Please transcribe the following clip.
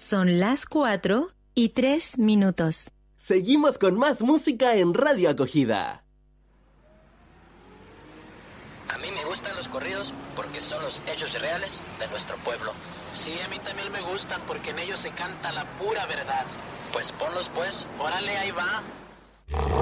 Son las 4:03. Seguimos con más música en Radio Acogida. A mí me gustan los corridos porque son los hechos reales de nuestro pueblo. Sí, a mí también me gustan porque en ellos se canta la pura verdad. Pues ponlos pues, órale, ahí va.